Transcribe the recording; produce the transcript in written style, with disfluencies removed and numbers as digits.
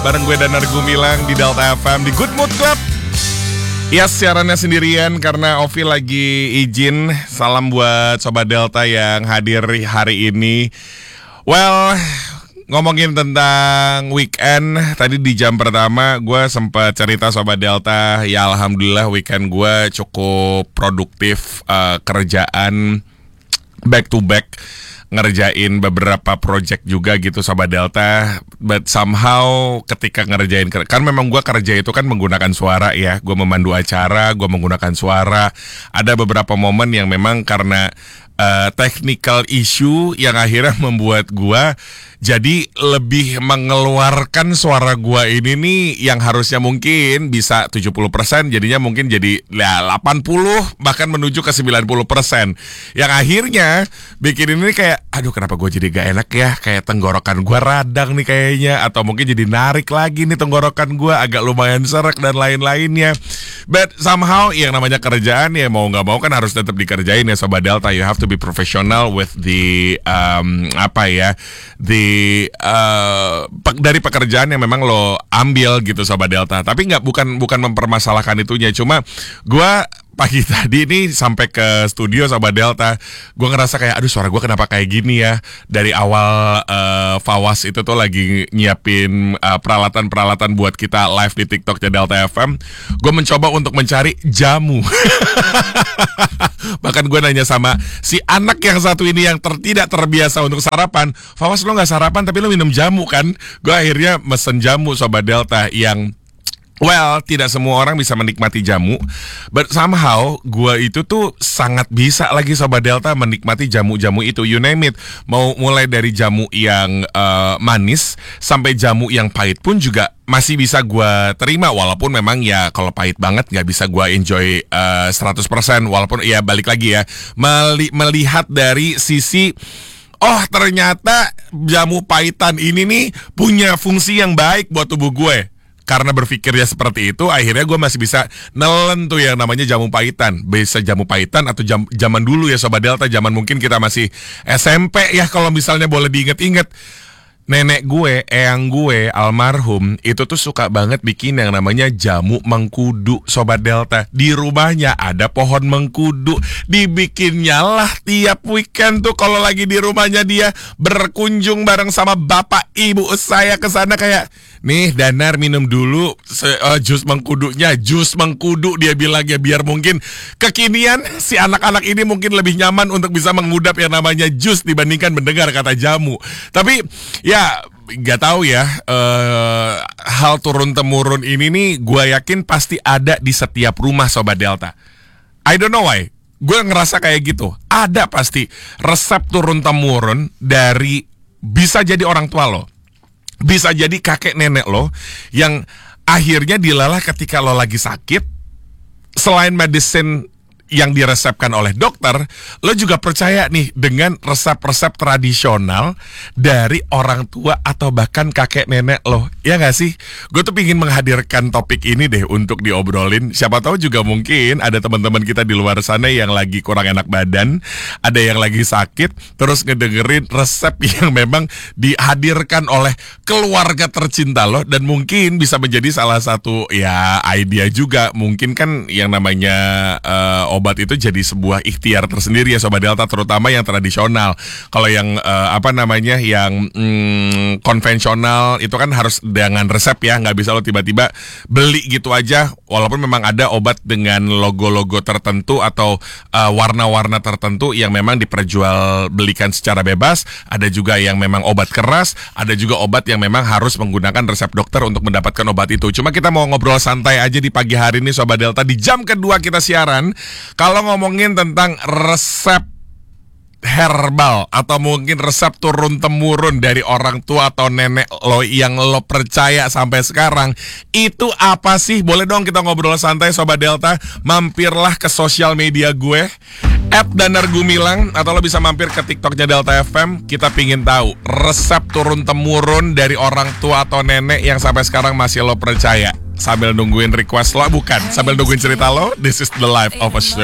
Bareng gue Danar Gumilang di Delta FM di Good Mood Club. Ya, siarannya sendirian karena Ovi lagi izin. Salam buat Sobat Delta yang hadir hari ini. Well, ngomongin tentang weekend, tadi di jam pertama gue sempat cerita Sobat Delta. Ya alhamdulillah weekend gue cukup produktif, kerjaan back to back, ngerjain beberapa project juga gitu Sobat Delta. But somehow ketika ngerjain, kan memang gue kerja itu kan menggunakan suara ya. Gue memandu acara, gue menggunakan suara. Ada beberapa momen yang memang karena technical issue yang akhirnya membuat gue jadi lebih mengeluarkan suara gua ini nih yang harusnya mungkin bisa 70%, jadinya mungkin jadi 80 bahkan menuju ke 90%. Yang akhirnya bikin ini kayak aduh kenapa gua jadi gak enak ya, kayak tenggorokan gua radang nih kayaknya, atau mungkin jadi narik lagi nih tenggorokan gua agak lumayan serak dan lain-lainnya. But somehow yang namanya kerjaan ya mau gak mau kan harus tetap dikerjain ya Sobat Delta. You have to be professional with the dari pekerjaan yang memang lo ambil gitu Sobat Delta. Tapi bukan mempermasalahkan itunya. Cuma gue pagi tadi nih sampai ke studio Sobat Delta, gue ngerasa kayak aduh suara gue kenapa kayak gini ya. Dari awal Fawas itu tuh lagi nyiapin peralatan-peralatan buat kita live di TikToknya Delta FM. Gue mencoba untuk mencari jamu. Bahkan gue nanya sama si anak yang satu ini yang tidak terbiasa untuk sarapan, Fawas lo gak sarapan tapi lo minum jamu kan? Gue akhirnya mesen jamu Sobat Delta yang well, tidak semua orang bisa menikmati jamu, but somehow gua itu tuh sangat bisa lagi Sobat Delta menikmati jamu-jamu itu. You name it, mau mulai dari jamu yang manis sampai jamu yang pahit pun juga masih bisa gua terima. Walaupun memang ya kalau pahit banget gak bisa gua enjoy 100%. Walaupun ya balik lagi ya, melihat dari sisi oh ternyata jamu pahitan ini nih punya fungsi yang baik buat tubuh gue. Karena berpikirnya seperti itu, akhirnya gue masih bisa nelen tuh yang namanya jamu pahitan. Bisa jamu pahitan atau zaman dulu ya Sobat Delta, zaman mungkin kita masih SMP ya kalau misalnya boleh diinget-inget. Nenek gue, eyang gue, almarhum, itu tuh suka banget bikin yang namanya jamu mengkudu Sobat Delta. Di rumahnya ada pohon mengkudu, dibikinnya lah tiap weekend tuh kalau lagi di rumahnya dia berkunjung bareng sama bapak ibu saya ke sana kayak, nih Danar minum dulu jus mengkudunya, jus mengkudu dia bilang ya, biar mungkin kekinian si anak-anak ini mungkin lebih nyaman untuk bisa mengudap yang namanya jus dibandingkan mendengar kata jamu. Tapi ya nggak tahu ya, hal turun-temurun ini nih gue yakin pasti ada di setiap rumah Sobat Delta. I don't know why, gue ngerasa kayak gitu. Ada pasti resep turun-temurun dari, bisa jadi orang tua lo, bisa jadi kakek nenek lo, yang akhirnya dilalah ketika lo lagi sakit. Selain medicine yang diresepkan oleh dokter, lo juga percaya nih dengan resep-resep tradisional dari orang tua atau bahkan kakek nenek lo. Ya gak sih? Gue tuh pingin menghadirkan topik ini deh untuk diobrolin. Siapa tahu juga mungkin ada teman-teman kita di luar sana yang lagi kurang enak badan, ada yang lagi sakit, terus ngedengerin resep yang memang dihadirkan oleh keluarga tercinta lo, dan mungkin bisa menjadi salah satu ya idea juga. Mungkin kan yang namanya obat itu jadi sebuah ikhtiar tersendiri ya Sobat Delta, terutama yang tradisional. Kalau yang yang konvensional itu kan harus dengan resep ya, nggak bisa lo tiba-tiba beli gitu aja. Walaupun memang ada obat dengan logo-logo tertentu atau warna-warna tertentu yang memang diperjualbelikan secara bebas. Ada juga yang memang obat keras, ada juga obat yang memang harus menggunakan resep dokter untuk mendapatkan obat itu. Cuma kita mau ngobrol santai aja di pagi hari ini Sobat Delta, di jam kedua kita siaran. Kalau ngomongin tentang resep herbal atau mungkin resep turun-temurun dari orang tua atau nenek lo yang lo percaya sampai sekarang, itu apa sih? Boleh dong kita ngobrol santai Sobat Delta. Mampirlah ke sosial media gue @danargumilang, atau lo bisa mampir ke TikToknya Delta FM. Kita pingin tahu resep turun-temurun dari orang tua atau nenek yang sampai sekarang masih lo percaya. Sambil nungguin request lo, bukan, sambil nungguin cerita lo. This is the life of a show.